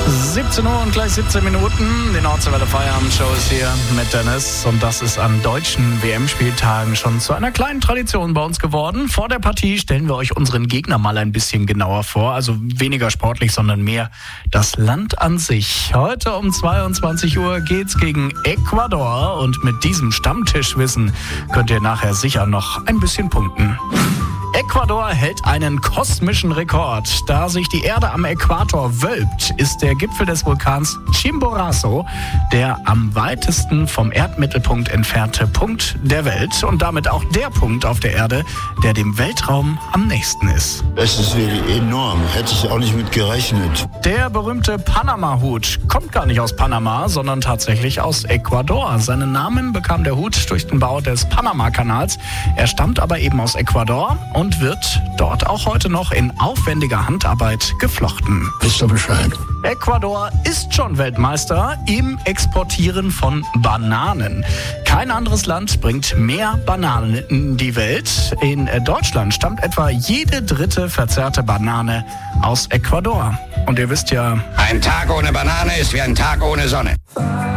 17 Uhr und gleich 17 Minuten. Die Nordseewelle Feierabendshow ist hier mit Dennis. Und das ist an deutschen WM-Spieltagen schon zu einer kleinen Tradition bei uns geworden. Vor der Partie stellen wir euch unseren Gegner mal ein bisschen genauer vor. Also weniger sportlich, sondern mehr das Land an sich. Heute um 22 Uhr geht's gegen Ecuador. Und mit diesem Stammtischwissen könnt ihr nachher sicher noch ein bisschen punkten. Ecuador hält einen kosmischen Rekord. Da sich die Erde am Äquator wölbt, ist der Gipfel des Vulkans Chimborazo der am weitesten vom Erdmittelpunkt entfernte Punkt der Welt und damit auch der Punkt auf der Erde, der dem Weltraum am nächsten ist. Das ist wirklich enorm. Hätte ich auch nicht mit gerechnet. Der berühmte Panama-Hut kommt gar nicht aus Panama, sondern tatsächlich aus Ecuador. Seinen Namen bekam der Hut durch den Bau des Panama-Kanals. Er stammt aber eben aus Ecuador und wird dort auch heute noch in aufwendiger Handarbeit geflochten. Wisst ihr Bescheid? Ecuador ist schon Weltmeister im Exportieren von Bananen. Kein anderes Land bringt mehr Bananen in die Welt. In Deutschland stammt etwa jede dritte verzehrte Banane aus Ecuador. Und ihr wisst ja, ein Tag ohne Banane ist wie ein Tag ohne Sonne.